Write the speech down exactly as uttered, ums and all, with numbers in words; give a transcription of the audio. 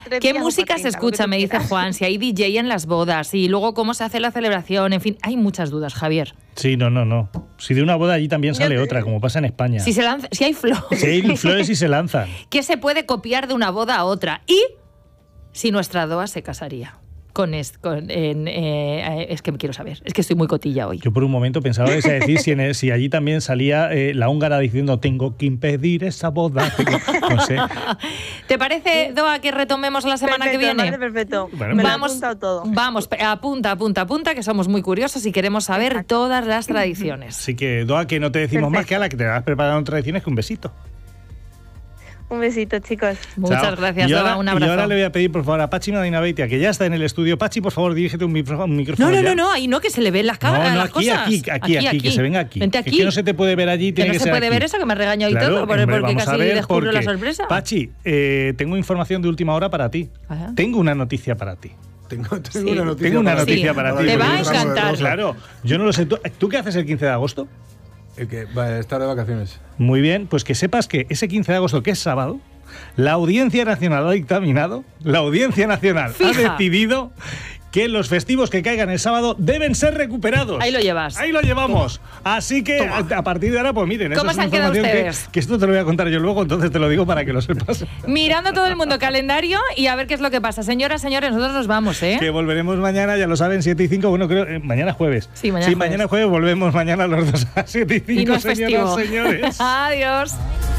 ¿Qué música se escucha? Me dice Juan, si hay D J en las bodas y luego cómo se hace la celebración, en fin, hay muchas dudas, Javier. Sí, no, no, no. Si de una boda allí también sale Yo, otra, como pasa en España. Si, se lanza, si hay flores. Si hay flores y se lanzan. ¿Qué se puede copiar de una boda a otra? Y si nuestra doa se casaría. Con, es, con en, eh, es que me quiero saber, es que estoy muy cotilla hoy. Yo por un momento pensaba que se decir si, en el, si allí también salía eh, la húngara diciendo tengo que impedir esa boda. Tengo, no sé. ¿Te parece, Doa, que retomemos la semana perfecto, que viene? Perfecto, bueno, me vamos, lo he apuntado todo. Vamos, apunta, apunta, apunta, que somos muy curiosos y queremos saber Exacto. todas las tradiciones. Así que, Doa, que no te decimos perfecto. más que a la que te vas preparando tradiciones que un besito. Un besito, chicos. Muchas Chao. gracias, y ahora, Doa, un abrazo. Y ahora le voy a pedir, por favor, a Pachi Madinabeitia, que ya está en el estudio. Pachi, por favor, dirígete un, micro, un micrófono. No, no, ya. no, no, ahí no, que se le ven las cámaras, no, no, las aquí, cosas. Aquí, aquí, aquí, aquí, aquí, que se venga aquí. Vente aquí. Es que no se te puede ver allí, que tiene no que se ser puede aquí. ver eso, que me ha regañado y claro, todo, porque, hombre, porque casi descubro porque, la sorpresa. Pachi, eh, tengo información de última hora para ti. Ajá. Tengo una noticia para ti. Tengo, tengo Sí. una noticia, Tengo una para, noticia Sí. para ti. Te va a porque yo- encantar. Claro, yo no lo sé. ¿Tú, ¿tú qué haces el quince de agosto? El que va a estar de vacaciones. Muy bien, pues que sepas que ese quince de agosto, que es sábado, la Audiencia Nacional ha dictaminado, la Audiencia Nacional Fija. ha decidido que los festivos que caigan el sábado deben ser recuperados. Ahí lo llevas. Ahí lo llevamos. Así que a, a partir de ahora, pues miren, ¿Cómo eso es se han una quedado información ustedes? Que, que esto te lo voy a contar yo luego, entonces te lo digo para que lo sepas. Mirando todo el mundo calendario y a ver qué es lo que pasa. Señoras, señores, nosotros nos vamos, ¿eh? Que volveremos mañana, ya lo saben, siete y cinco. Bueno, creo eh, mañana jueves. Sí, mañana sí, jueves. mañana jueves volvemos mañana los dos a siete y cinco, Y no es señoras, festivo. señores. Adiós.